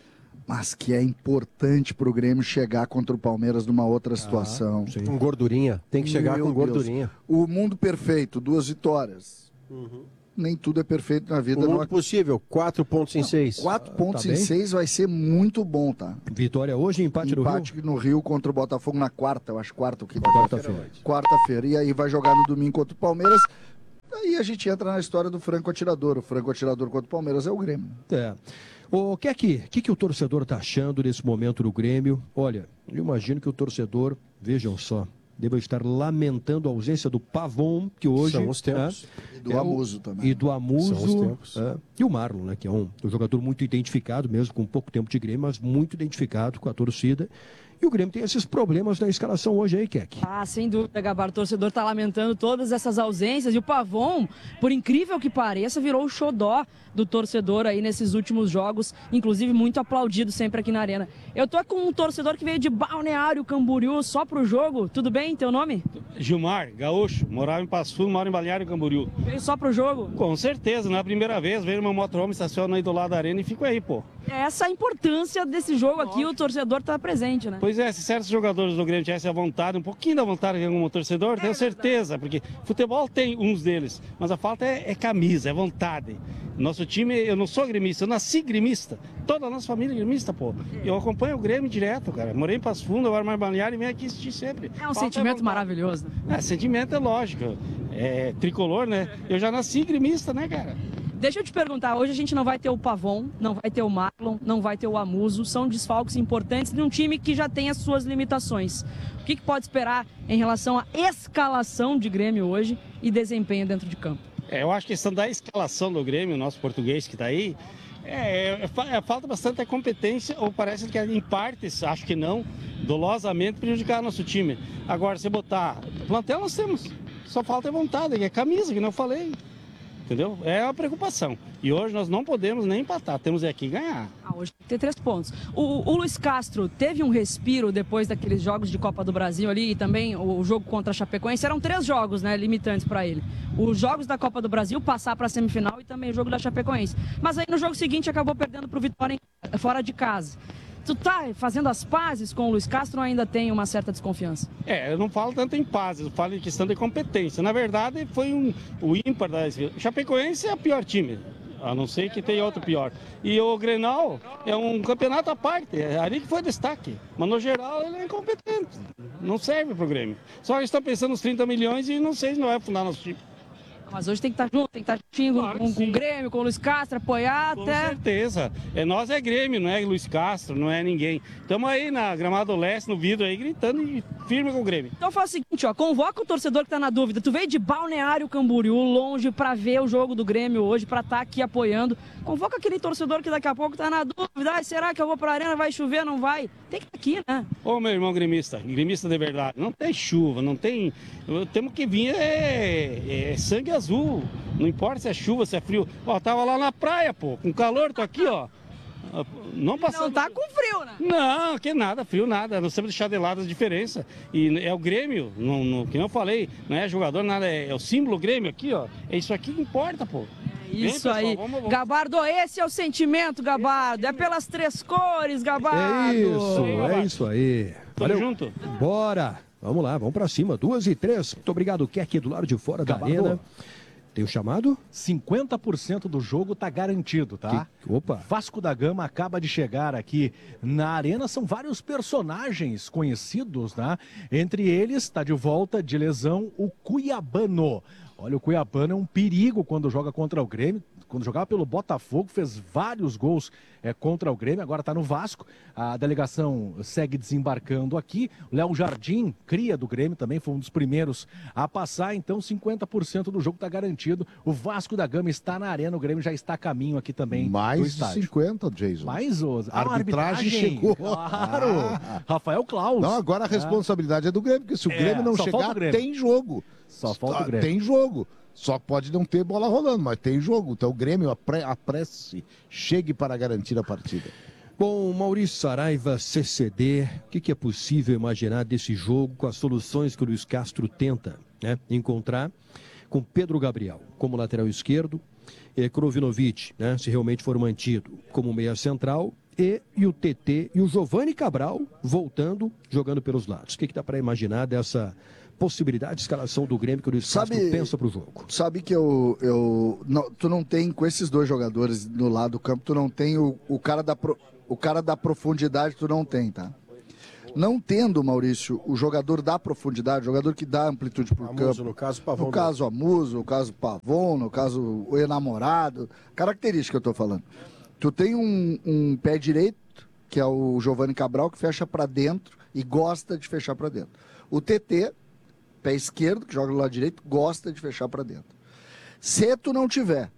mas que é importante pro Grêmio chegar contra o Palmeiras numa outra situação. Ah, com gordurinha. Tem que chegar Meu com gordurinha. Deus. O mundo perfeito, duas vitórias. Uhum. Nem tudo é perfeito na vida. O mundo não é possível, quatro pontos em seis. Quatro pontos tá em bem? seis vai ser muito bom, tá? Vitória hoje, empate, empate no Rio? no Rio contra o Botafogo na quarta, eu acho quarta o que Quarta-feira. Quarta-feira. E aí vai jogar no domingo contra o Palmeiras. Aí a gente entra na história do franco atirador. O franco atirador contra o Palmeiras é o Grêmio. É. O que é que, que, que o torcedor está achando nesse momento do Grêmio? Olha, eu imagino que o torcedor, vejam só, deva estar lamentando a ausência do Pavon, que hoje... São os tempos. É, E do é o- Amuso também. E do Amuso. São os tempos. É, e o Marlon, né, que é um, um jogador muito identificado, mesmo com pouco tempo de Grêmio, mas muito identificado com a torcida. E o Grêmio tem esses problemas na escalação hoje aí, Keck. Ah, sem dúvida, Gabar. O torcedor está lamentando todas essas ausências. E o Pavon, por incrível que pareça, virou o xodó do torcedor aí nesses últimos jogos. Inclusive, muito aplaudido sempre aqui na Arena. Eu tô com um torcedor que veio de Balneário Camboriú só pro jogo. Tudo bem? Teu nome? Gilmar, gaúcho, morava em Passo Fundo, mora em Balneário Camboriú. Veio só pro jogo? Com certeza, não é a primeira vez, veio meu motorhome, estaciona aí do lado da arena e fico aí, pô. Essa é a importância desse jogo aqui, o torcedor tá presente, né? Pois é, se certos jogadores do Grêmio tivessem a vontade, um pouquinho da vontade que algum torcedor, tenho certeza, porque futebol tem uns deles, mas a falta é, é camisa, é vontade. Nosso time, eu não sou gremista, eu nasci gremista. Toda a nossa família é gremista, pô. Eu acompanho o Grêmio direto, cara. Morei em Passo Fundo, agora mais Balneário e venho aqui assistir sempre. É um Falta sentimento maravilhoso. Né? É, sentimento é lógico. É tricolor, né? Eu já nasci gremista, né, cara? Deixa eu te perguntar, hoje a gente não vai ter o Pavon, não vai ter o Marlon, não vai ter o Amuso, são desfalques importantes de um time que já tem as suas limitações. O que, que pode esperar em relação à escalação de Grêmio hoje e desempenho dentro de campo? É, eu acho que a questão da escalação do Grêmio, o nosso português que está aí, é, é, é, falta bastante competência, ou parece que em partes, acho que não, dolosamente prejudicar nosso time. Agora, se botar plantel, nós temos, só falta vontade, que é camisa, que não eu falei. Entendeu? É uma preocupação. E hoje nós não podemos nem empatar, temos aqui ganhar. Ah, hoje tem que ter três pontos. O, o Luiz Castro teve um respiro depois daqueles jogos de Copa do Brasil ali e também o, o jogo contra a Chapecoense. Eram três jogos, né, limitantes para ele. Os jogos da Copa do Brasil, passar para a semifinal e também o jogo da Chapecoense. Mas aí no jogo seguinte acabou perdendo para o Vitória em, fora de casa. Tu tá fazendo as pazes com o Luiz Castro ou ainda tem uma certa desconfiança? É, eu não falo tanto em pazes, eu falo em questão de competência. Na verdade, foi um, o ímpar da... O Chapecoense é o pior time, a não ser que tenha outro pior. E o Grenal é um campeonato à parte, é ali que foi destaque. Mas no geral ele é incompetente, não serve pro Grêmio. Só eles estão pensando nos trinta milhões e não sei se não vai afundar nosso time. Mas hoje tem que estar junto, tem que estar juntinho claro com, com o Grêmio, com o Luiz Castro, apoiar com até... Com certeza. É, nós é Grêmio, não é Luiz Castro, não é ninguém. Estamos aí na Gramado Leste, no vidro aí, gritando e firme com o Grêmio. Então faz o seguinte, ó, convoca o torcedor que tá na dúvida. Tu veio de Balneário Camboriú, longe, pra ver o jogo do Grêmio hoje, pra estar aqui apoiando. Convoca aquele torcedor que daqui a pouco tá na dúvida. Ah, será que eu vou pra arena, vai chover, não vai? Tem que estar aqui, né? Ô, meu irmão gremista, gremista de verdade, não tem chuva, não tem... Temos que vir é, é sangue azul. Não importa se é chuva, se é frio. Ó, tava lá na praia, pô, com calor, tô aqui, ó. Não passando... Não tá com frio, né? Não, que nada, frio nada. Nós temos deixado de lado as diferenças. E é o Grêmio, não, não, que não falei, não é jogador, nada, é, é o símbolo Grêmio aqui, ó. É isso aqui que importa, pô. Isso Vem, pessoal, aí. vamos, vamos. Gabardo, esse é o sentimento, Gabardo. É pelas três cores, Gabardo. É isso, é isso aí. Tamo junto. Bora. Vamos lá, vamos pra cima. Duas e três. Muito obrigado, Keck, do lado de fora da Gabardo. arena. Tem o chamado? cinquenta por cento do jogo tá garantido, tá? Que... Opa! Vasco da Gama acaba de chegar aqui na arena. São vários personagens conhecidos, né? Entre eles, está de volta de lesão o Cuiabano. Olha, o Cuiabano é um perigo quando joga contra o Grêmio. Quando jogava pelo Botafogo, fez vários gols é, contra o Grêmio, agora está no Vasco. A delegação segue desembarcando aqui. O Léo Jardim, cria do Grêmio, também foi um dos primeiros a passar. Então, cinquenta por cento do jogo está garantido. O Vasco da Gama está na arena, o Grêmio já está a caminho aqui também do Mais de estádio. cinquenta, Jason. Mais os... A arbitragem chegou. Claro! Ah. Rafael Claus. Não, agora a responsabilidade é, é do Grêmio, porque se o É, Grêmio não só falta chegar, o Grêmio. tem jogo. Só falta o Grêmio. Tem jogo. Só pode não ter bola rolando, mas tem jogo. Então o Grêmio apresse, chegue para garantir a partida. Bom, Maurício Saraiva, C C D, o que, que é possível imaginar desse jogo com as soluções que o Luiz Castro tenta, né, encontrar com Pedro Gabriel como lateral esquerdo, eh, Krovinovic, né, se realmente for mantido como meia central, e, e o T T e o Giovani Cabral voltando, jogando pelos lados. O que, que dá para imaginar dessa possibilidade de escalação do Grêmio que o Luiz Castro pensa para o jogo? Sabe que eu, eu não, tu não tem, com esses dois jogadores no lado do campo, tu não tem o, o, cara da pro, o cara da profundidade, tu não tem, tá? Não tendo, Maurício, o jogador da profundidade, o jogador que dá amplitude pro Amuso, campo. no caso, Pavon. No caso, Amuso, no caso, Pavon, no caso, o enamorado. Característica que eu tô falando. Tu tem um, um pé direito, que é o Giovani Cabral, que fecha para dentro e gosta de fechar para dentro. O T T, pé esquerdo, que joga do lado direito, gosta de fechar para dentro. Se tu não tiver,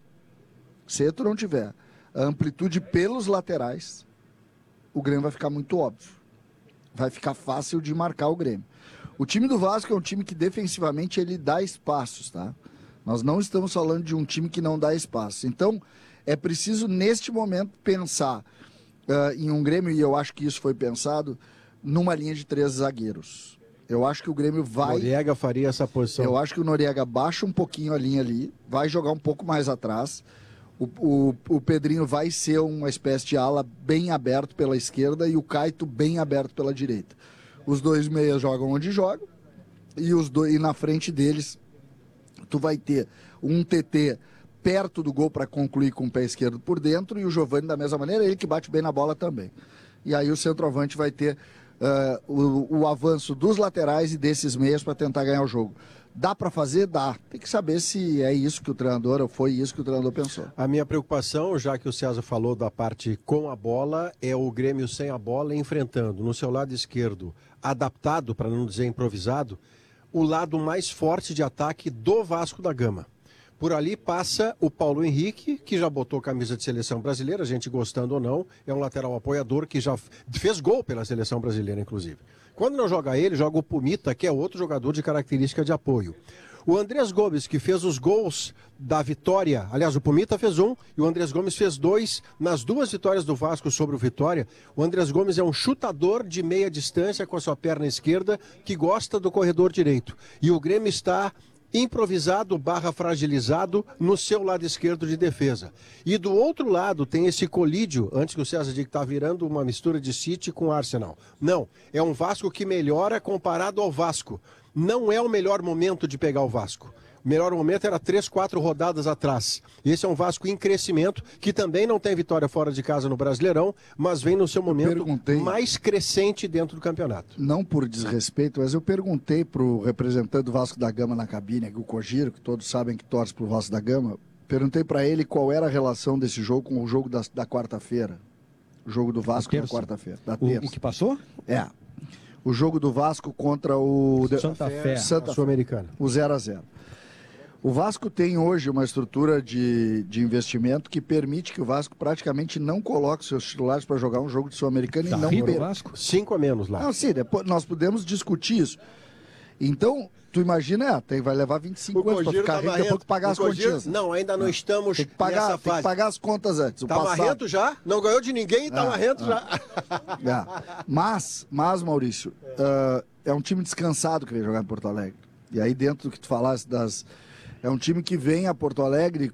se tu não tiver a amplitude pelos laterais, o Grêmio vai ficar muito óbvio. Vai ficar fácil de marcar o Grêmio. O time do Vasco é um time que defensivamente ele dá espaços, tá? Nós não estamos falando de um time que não dá espaço. Então, é preciso, neste momento, pensar uh, em um Grêmio, e eu acho que isso foi pensado, numa linha de três zagueiros. Eu acho que o Grêmio vai... Noriega faria essa posição. Eu acho que o Noriega baixa um pouquinho a linha ali, vai jogar um pouco mais atrás. O, o, o Pedrinho vai ser uma espécie de ala bem aberto pela esquerda e o Caito bem aberto pela direita. Os dois meias jogam onde jogam e, os dois, e na frente deles tu vai ter um T T perto do gol para concluir com o pé esquerdo por dentro e o Giovani da mesma maneira, ele que bate bem na bola também. E aí o centroavante vai ter uh, o, o avanço dos laterais e desses meias para tentar ganhar o jogo. Dá para fazer? Dá. Tem que saber se é isso que o treinador, ou foi isso que o treinador pensou. A minha preocupação, já que o César falou da parte com a bola, é o Grêmio sem a bola enfrentando no seu lado esquerdo, adaptado, para não dizer improvisado, o lado mais forte de ataque do Vasco da Gama. Por ali passa o Paulo Henrique, que já botou camisa de seleção brasileira, a gente gostando ou não, é um lateral apoiador que já fez gol pela seleção brasileira, inclusive. Quando não joga ele, joga o Pumita, que é outro jogador de característica de apoio. O Andrés Gomes, que fez os gols da vitória, aliás, o Pumita fez um e o Andrés Gomes fez dois nas duas vitórias do Vasco sobre o Vitória. O Andrés Gomes é um chutador de meia distância com a sua perna esquerda que gosta do corredor direito. E o Grêmio está improvisado barra fragilizado no seu lado esquerdo de defesa. E do outro lado tem esse colídio, antes que o César diga que está virando uma mistura de City com Arsenal. Não, é um Vasco que melhora comparado ao Vasco. Não é o melhor momento de pegar o Vasco. O melhor momento era três, quatro rodadas atrás. Esse é um Vasco em crescimento, que também não tem vitória fora de casa no Brasileirão, mas vem no seu momento mais crescente dentro do campeonato. Não por desrespeito, mas eu perguntei para o representante do Vasco da Gama na cabine, o Cogiro, que todos sabem que torce para o Vasco da Gama, perguntei para ele qual era a relação desse jogo com o jogo da, da quarta-feira. O jogo do Vasco na quarta-feira. O, o que passou? É. O jogo do Vasco contra o... Santa Fé. Santa Sul-Americana. O zero a zero. O Vasco tem hoje uma estrutura de, de investimento que permite que o Vasco praticamente não coloque seus titulares para jogar um jogo de Sul-Americano tá e não per... Vasco? Cinco a menos lá. Não, sim, depois nós podemos discutir isso. Então, tu imagina, é, tem, vai levar vinte e cinco anos para ficar rico, daqui a pouco pagar as continhas. Não, ainda não, não estamos tem que pagar, nessa tem fase. que pagar as contas antes. O tá passado. marrento já? Não ganhou de ninguém e tá é, marrento é. já. É. Mas, mas, Maurício, uh, é um time descansado que vem jogar em Porto Alegre. E aí, dentro do que tu falasse das... É um time que vem a Porto Alegre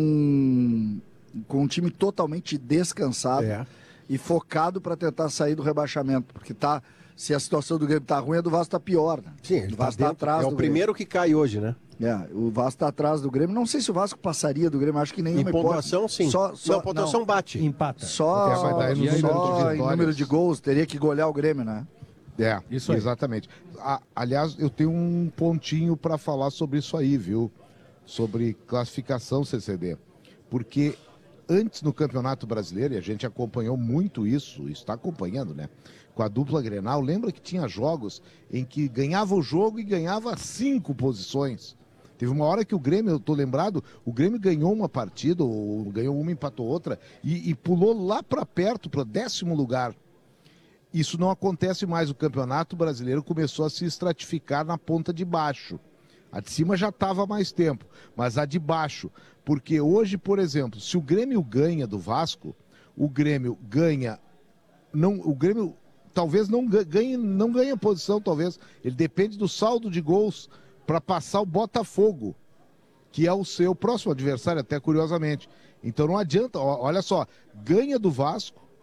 com, com um time totalmente descansado é. e focado para tentar sair do rebaixamento. Porque tá, se a situação do Grêmio tá ruim, a do Vasco tá pior. Né? Sim, ele o Vasco tá tá atrás é do o primeiro Grêmio. que cai hoje, né? É, o Vasco tá atrás do Grêmio. Não sei se o Vasco passaria do Grêmio, acho que nenhuma Em pontuação, hipótese. sim. Só, só, não, pontuação não. bate. Empata. Só, Vai dar no só número de em número de gols, teria que golear o Grêmio, né? É, isso aí. Exatamente. A, aliás, eu tenho um pontinho para falar sobre isso aí, viu? Sobre classificação C C D. Porque antes no Campeonato Brasileiro, e a gente acompanhou muito isso, está acompanhando, né? Com a dupla Grenal, lembra que tinha jogos em que ganhava o jogo e ganhava cinco posições. Teve uma hora que o Grêmio, eu tô lembrado, o Grêmio ganhou uma partida, ou ganhou uma, empatou outra, e, e pulou lá para perto, para o décimo lugar. Isso não acontece mais. O Campeonato Brasileiro começou a se estratificar na ponta de baixo. A de cima já estava há mais tempo, mas a de baixo. Porque hoje, por exemplo, se o Grêmio ganha do Vasco, o Grêmio ganha... Não, o Grêmio talvez não ganhe, não ganhe posição, talvez. Ele depende do saldo de gols para passar o Botafogo, que é o seu próximo adversário, até curiosamente. Então não adianta, olha só, ganha do Vasco,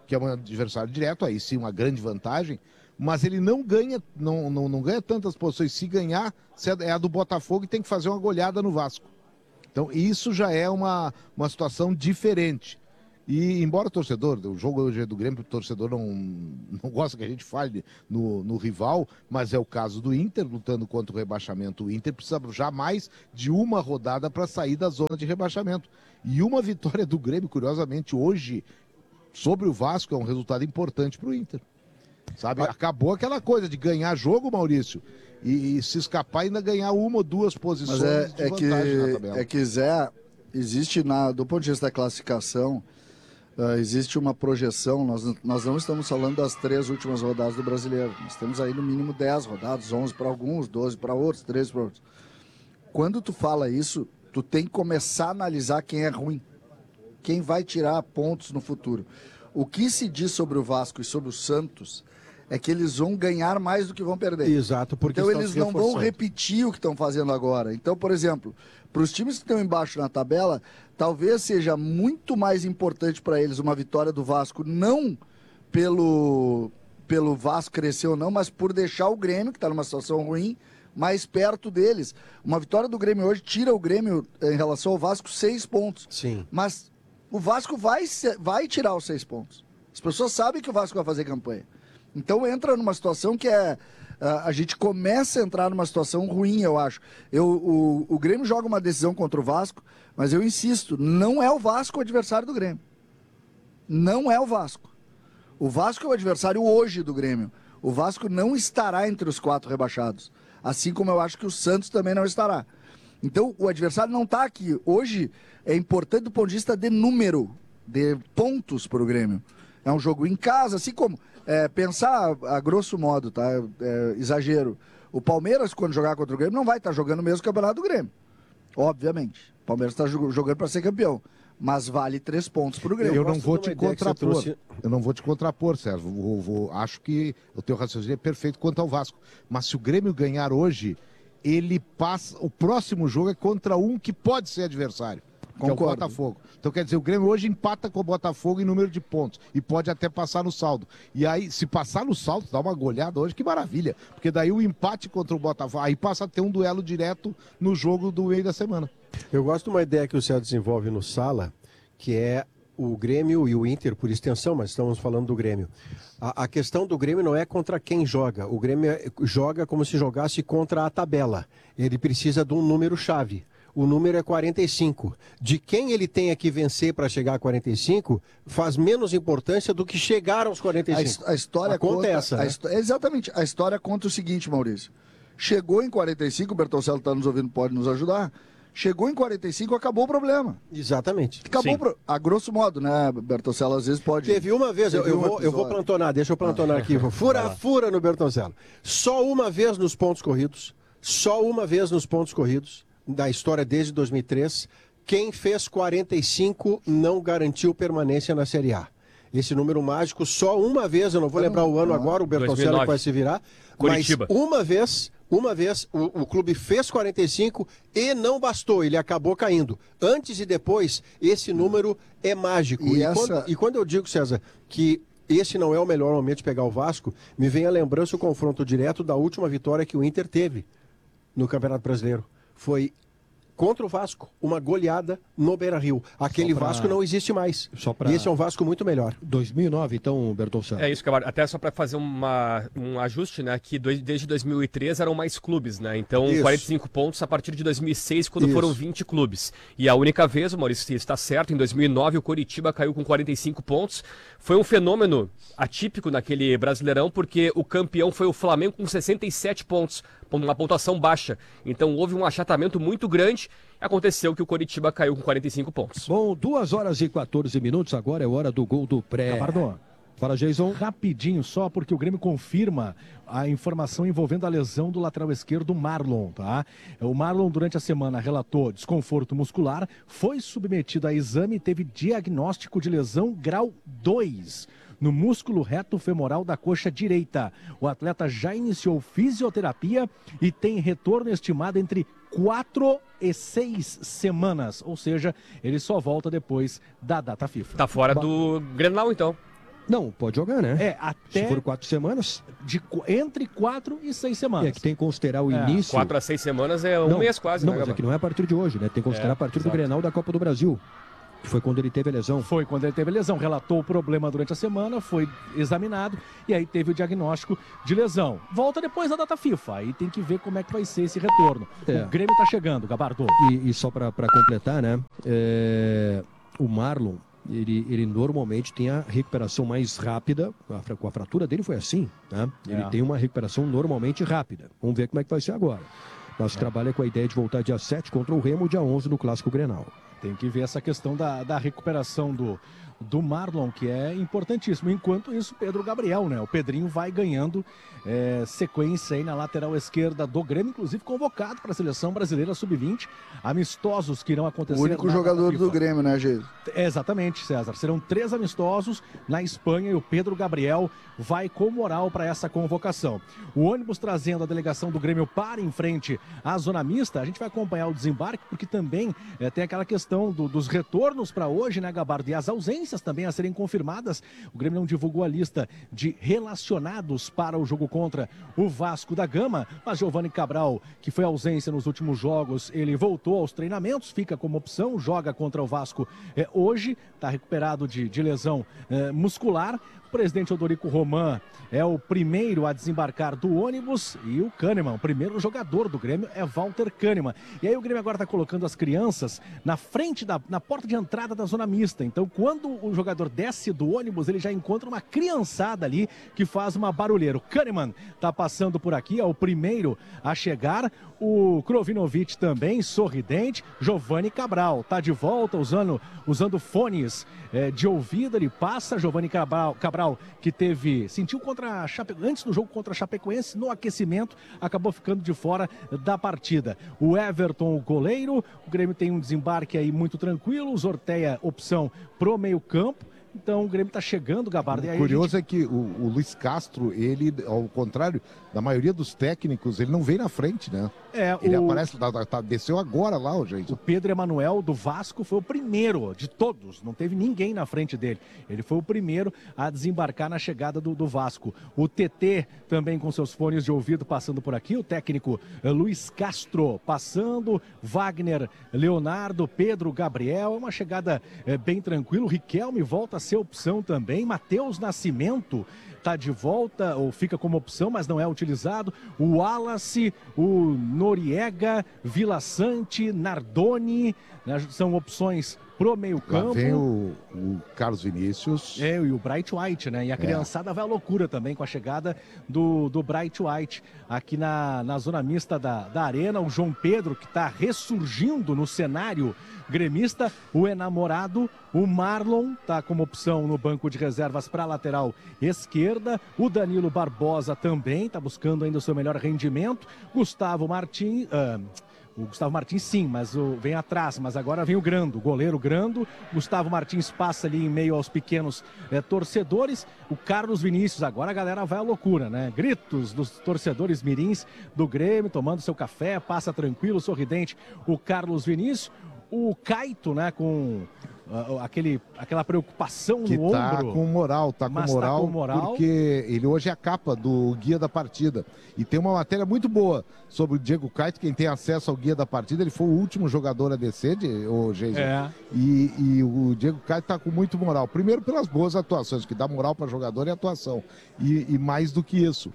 que é um adversário direto, aí sim uma grande vantagem, mas ele não ganha, não, não, não ganha tantas posições. Se ganhar, é a do Botafogo e tem que fazer uma goleada no Vasco. Então isso já é uma, uma situação diferente. E embora o torcedor, o jogo hoje é do Grêmio, o torcedor não, não gosta que a gente fale no, no rival, mas é o caso do Inter lutando contra o rebaixamento. O Inter precisa jamais de uma rodada para sair da zona de rebaixamento. E uma vitória do Grêmio, curiosamente, hoje, sobre o Vasco, é um resultado importante para o Inter. Sabe? Acabou aquela coisa de ganhar jogo, Maurício, e, e se escapar ainda ganhar uma ou duas posições Mas é, de é vantagem na que, tabela. é que, Zé, existe, na, do ponto de vista da classificação, Uh, existe uma projeção, nós, nós não estamos falando das três últimas rodadas do Brasileiro, nós temos aí no mínimo dez rodadas, onze para alguns, doze para outros, treze para outros. Quando tu fala isso, tu tem que começar a analisar quem é ruim, quem vai tirar pontos no futuro. O que se diz sobre o Vasco e sobre o Santos é que eles vão ganhar mais do que vão perder. Exato, porque então estão eles se não vão reforçando. repetir o que estão fazendo agora. Então, por exemplo, para os times que estão embaixo na tabela, talvez seja muito mais importante para eles uma vitória do Vasco, não pelo, pelo Vasco crescer ou não, mas por deixar o Grêmio, que está numa situação ruim, mais perto deles. Uma vitória do Grêmio hoje tira o Grêmio, em relação ao Vasco, seis pontos. Sim. Mas o Vasco vai, ser- vai tirar os seis pontos. As pessoas sabem que o Vasco vai fazer campanha. Então entra numa situação que é... Uh, a gente começa a entrar numa situação ruim, eu acho. Eu, o, o Grêmio joga uma decisão contra o Vasco, mas eu insisto, não é o Vasco o adversário do Grêmio. Não é o Vasco. O Vasco é o adversário hoje do Grêmio. O Vasco não estará entre os quatro rebaixados. Assim como eu acho que o Santos também não estará. Então, o adversário não está aqui. Hoje é importante do ponto de vista de número, de pontos para o Grêmio. É um jogo em casa, assim como... É, pensar a grosso modo, tá? É, exagero. O Palmeiras, quando jogar contra o Grêmio, não vai estar jogando o mesmo campeonato do Grêmio. Obviamente. O Palmeiras está jogando para ser campeão. Mas vale três pontos para o Grêmio. Eu não vou te de uma ideia que você contrapor. trouxe- Eu não vou te contrapor, Sérgio. Vou- vou- acho que o teu raciocínio é perfeito quanto ao Vasco. Mas se o Grêmio ganhar hoje, ele passa. O próximo jogo é contra um que pode ser adversário. Que é o Concordo. Botafogo. Então quer dizer, o Grêmio hoje empata com o Botafogo em número de pontos. E pode até passar no saldo. E aí, se passar no saldo, dá uma goleada hoje, que maravilha. Porque daí o empate contra o Botafogo, aí passa a ter um duelo direto no jogo do meio da semana. Eu gosto de uma ideia que o Céu desenvolve no Sala, que é o Grêmio e o Inter, por extensão, mas estamos falando do Grêmio. A, a questão do Grêmio não é contra quem joga. O Grêmio é- joga como se jogasse contra a tabela. Ele precisa de um número-chave. O número é quarenta e cinco. De quem ele tenha que vencer para chegar a quarenta e cinco faz menos importância do que chegar aos quarenta e A, cinco. his- a história a conta conta, é essa, a né? histó- exatamente. A história conta o seguinte, Maurício. Chegou em quarenta e cinco, o Bertoncello está nos ouvindo, pode nos ajudar. Chegou em quarenta e cinco, acabou o problema. Exatamente. Acabou o pro... A grosso modo, né, Bertoncello? Às vezes pode... Teve uma vez, eu, Teve eu um vou, eu vou episódio. plantonar, deixa eu plantonar aqui. Fura, fura no Bertoncello. Só uma vez nos pontos corridos, só uma vez nos pontos corridos, da história desde dois mil e três, quem fez quarenta e cinco não garantiu permanência na Série A. Esse número mágico, só uma vez, eu não vou lembrar o ano agora, o Bertoncello dois mil e nove. vai se virar, Curitiba. mas uma vez, uma vez, o, o clube fez quarenta e cinco e não bastou, ele acabou caindo. Antes e depois, esse número é mágico. E E, essa- quando, e quando eu digo, César, que esse não é o melhor momento de pegar o Vasco, me vem a lembrança o confronto direto da última vitória que o Inter teve no Campeonato Brasileiro. Foi contra o Vasco, uma goleada no Beira-Rio. Aquele pra- Vasco não existe mais. Só pra- E esse é um Vasco muito melhor. dois mil e nove, então, Bertoncello. É isso, Camargo. Até só para fazer uma, um ajuste, né? Que dois- desde dois mil e três eram mais clubes, né? Então, Isso. quarenta e cinco pontos a partir de dois mil e seis, quando Isso. foram vinte clubes. E a única vez, o Maurício está certo, em dois mil e nove o Coritiba caiu com quarenta e cinco pontos. Foi um fenômeno atípico naquele Brasileirão, porque o campeão foi o Flamengo com sessenta e sete pontos, uma pontuação baixa. Então, houve um achatamento muito grande. Aconteceu que o Coritiba caiu com quarenta e cinco pontos. Bom, duas horas e quatorze minutos, agora é hora do gol do pré. Camargo, Fala, Jason. rapidinho só, porque o Grêmio confirma a informação envolvendo a lesão do lateral esquerdo Marlon, tá? O Marlon, durante a semana, relatou desconforto muscular, foi submetido a exame e teve diagnóstico de lesão grau dois no músculo reto femoral da coxa direita. O atleta já iniciou fisioterapia e tem retorno estimado entre quatro e seis semanas, ou seja, ele só volta depois da data FIFA. Tá fora do Grenal, então. Não, pode jogar, né? É, até... Se for quatro semanas. De, entre quatro e seis semanas. É que tem que considerar o É. início... Quatro a seis semanas é um não, mês quase, não, né, mas é Gabá? que não é a partir de hoje, né? Tem que considerar É, a partir exato. do Grenal da Copa do Brasil. Que foi quando ele teve a lesão. Foi quando ele teve lesão. Relatou o problema durante a semana, foi examinado e aí teve o diagnóstico de lesão. Volta depois da data FIFA. Aí tem que ver como é que vai ser esse retorno. É. O Grêmio tá chegando, Gabardo. E, e só para completar, né? é, o Marlon, ele, ele normalmente tem a recuperação mais rápida. A, fra- com a fratura dele foi assim, né? Ele É. tem uma recuperação normalmente rápida. Vamos ver como é que vai ser agora. Nosso trabalho é com a ideia de voltar dia sete contra o Remo, dia onze no Clássico Grenal. Tem que ver essa questão da, da recuperação do, do Marlon, que é importantíssimo. Enquanto isso, Pedro Gabriel, né? O Pedrinho vai ganhando é, sequência aí na lateral esquerda do Grêmio, inclusive convocado para a Seleção Brasileira sub vinte. Amistosos que irão acontecer. O único na jogador data do FIFA. Grêmio, né, Gê? Exatamente, César. Serão três amistosos na Espanha e o Pedro Gabriel vai com moral para essa convocação. O ônibus trazendo a delegação do Grêmio para em frente à zona mista. A gente vai acompanhar o desembarque, porque também eh, tem aquela questão do- dos retornos para hoje, né, Gabardo? E as ausências também a serem confirmadas. O Grêmio não divulgou a lista de relacionados para o jogo contra o Vasco da Gama, mas Giovani Cabral, que foi ausência nos últimos jogos, ele voltou aos treinamentos, fica como opção, joga contra o Vasco eh, hoje, está recuperado de, de lesão eh, muscular. O presidente Odorico Roman é o primeiro a desembarcar do ônibus e o Kahneman, o primeiro jogador do Grêmio é Walter Kahneman. E aí o Grêmio agora está colocando as crianças na frente, da, na porta de entrada da zona mista. Então quando o jogador desce do ônibus, ele já encontra uma criançada ali que faz uma barulheira. O Kahneman está passando por aqui, é o primeiro a chegar. O Krovinovic também, sorridente. Giovani Cabral está de volta usando, usando fones eh, de ouvido. Ele passa, Giovani Cabral, Cabral que teve, sentiu contra a Chape... antes do jogo contra a Chapecoense, no aquecimento, acabou ficando de fora da partida. O Everton, o goleiro, o Grêmio tem um desembarque aí muito tranquilo, o Zorteia, opção pro meio campo. Então o Grêmio está chegando, Gabardo. E O aí curioso a gente... é que o, o Luiz Castro, ele, ao contrário da maioria dos técnicos, ele não vem na frente, né? É, ele o- aparece, tá, tá- desceu agora lá, gente. O Pedro Emanuel do Vasco foi o primeiro de todos, não teve ninguém na frente dele. Ele foi o primeiro a desembarcar na chegada do, do Vasco. O T T também com seus fones de ouvido passando por aqui. O técnico eh, Luiz Castro passando. Wagner, Leonardo, Pedro, Gabriel. É uma chegada eh, bem tranquila. O Riquelme volta a ser opção também. Matheus Nascimento está de volta, ou fica como opção, mas não é utilizado. O Wallace, o Noriega, Vila Sante, Nardoni, né, são opções pro meio Lá campo. vem o, o Carlos Vinícius. É, e o Bright White, né? E a criançada vai à loucura também com a chegada do, do Bright White aqui na, na zona mista da, da arena. O João Pedro, que está ressurgindo no cenário gremista. O enamorado, o Marlon, tá como opção no banco de reservas para a lateral esquerda. O Danilo Barbosa também está buscando ainda o seu melhor rendimento. Gustavo Martins. ah, O Gustavo Martins sim, mas o, vem atrás, mas agora vem o Grando, o goleiro Grando. Gustavo Martins passa ali em meio aos pequenos eh, torcedores. O Carlos Vinícius, agora a galera vai à loucura, né? Gritos dos torcedores mirins do Grêmio, tomando seu café, passa tranquilo, sorridente o Carlos Vinícius. O Caito, né, com ah, aquele, aquela preocupação Que no tá ombro. com moral, tá com mas moral, tá com moral. porque ele hoje é a capa do Guia da Partida. E tem uma matéria muito boa sobre o Diego Caito, quem tem acesso ao Guia da Partida, ele foi o último jogador a descer, de, o G G. É. E, e o Diego Caito tá com muito moral. Primeiro pelas boas atuações, que dá moral para jogador é atuação. E, e mais do que isso,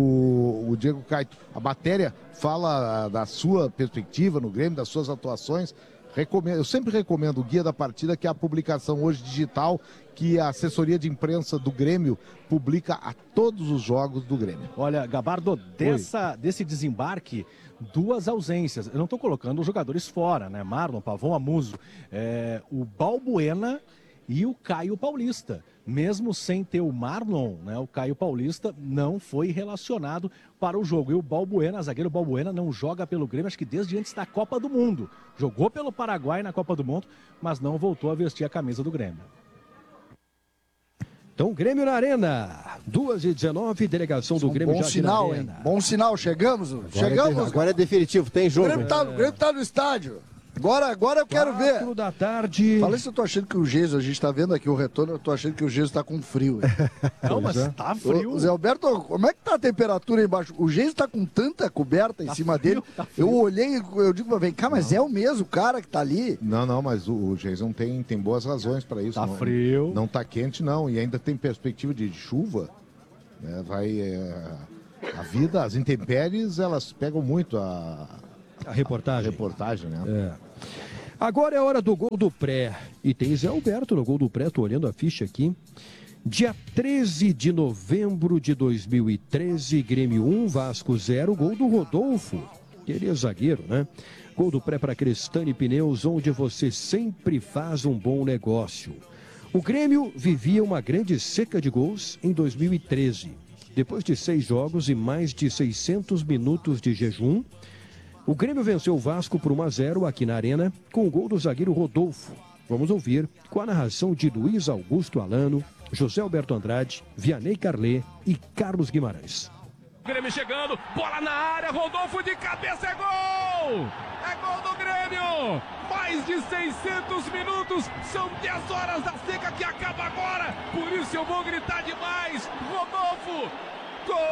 o, o Diego Caito, a matéria fala da sua perspectiva no Grêmio, das suas atuações. Recomendo, eu sempre recomendo o Guia da Partida, que é a publicação hoje digital que a assessoria de imprensa do Grêmio publica a todos os jogos do Grêmio. Olha, Gabardo, dessa, desse desembarque, duas ausências. Eu não estou colocando os jogadores fora, né? Marlon, Pavão, Amuso. É, o Balbuena e o Caio Paulista. Mesmo sem ter o Marlon, né, o Caio Paulista não foi relacionado para o jogo. E o Balbuena, zagueiro Balbuena, não joga pelo Grêmio, acho que desde antes da Copa do Mundo. Jogou pelo Paraguai na Copa do Mundo, mas não voltou a vestir a camisa do Grêmio. Então, Grêmio na Arena, duas e dezenove, delegação do Grêmio Bom já sinal, na hein? Arena. Bom sinal, chegamos. Agora chegamos. É, agora é definitivo, tem O jogo. Grêmio tá, o Grêmio tá no estádio. Agora, agora eu quero ver. Quatro da tarde. Fala se eu tô achando que o Geis, a gente tá vendo aqui o retorno, eu tô achando que o Geis tá com frio. Não, mas tá frio. Ô, Zé Alberto, como é que tá a temperatura aí embaixo? O Geis tá com tanta coberta em cima frio, dele. tá frio. Eu olhei, eu digo, vem cá, mas é o mesmo cara que tá ali. Não, não, mas o, o Jason tem, tem boas razões para isso. Tá não, frio. Não tá quente, não. E ainda tem perspectiva de chuva. Né? Vai, é, a vida, as intempéries, elas pegam muito a, a reportagem. A reportagem, né? É. Agora é hora do gol do pré. E tem Zé Alberto no gol do pré, tô olhando a ficha aqui. Dia treze de novembro de dois mil e treze, Grêmio um, Vasco zero, gol do Rodolfo. Ele é zagueiro, né? Gol do pré para Crestani Pneus, onde você sempre faz um bom negócio. O Grêmio vivia uma grande seca de gols em dois mil e treze. Depois de seis jogos e mais de seiscentos minutos de jejum, o Grêmio venceu o Vasco por um a zero aqui na Arena, com o gol do zagueiro Rodolfo. Vamos ouvir com a narração de Luiz Augusto Alano, José Alberto Andrade, Vianney Carlê e Carlos Guimarães. Grêmio chegando, bola na área, Rodolfo de cabeça, é gol! É gol do Grêmio! Mais de seiscentos minutos, são dez horas da seca que acaba agora, por isso eu vou gritar demais, Rodolfo!